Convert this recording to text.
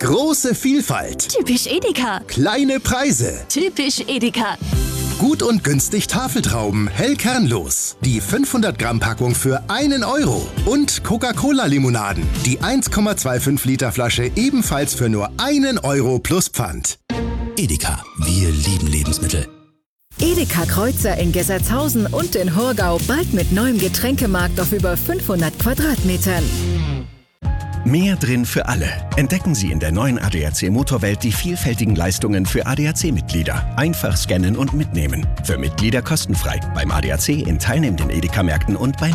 Große Vielfalt. Typisch Edeka. Kleine Preise. Typisch Edeka. Gut und günstig Tafeltrauben, hellkernlos. Die 500 Gramm Packung für 1 Euro. Und Coca-Cola-Limonaden. Die 1,25 Liter Flasche ebenfalls für nur 1 Euro plus Pfand. Edeka, wir lieben Lebensmittel. Edeka Kreuzer in Gessertshausen und in Hurgau bald mit neuem Getränkemarkt auf über 500 Quadratmetern. Mehr drin für alle. Entdecken Sie in der neuen ADAC Motorwelt die vielfältigen Leistungen für ADAC-Mitglieder. Einfach scannen und mitnehmen. Für Mitglieder kostenfrei. Beim ADAC in teilnehmenden Edeka-Märkten und bei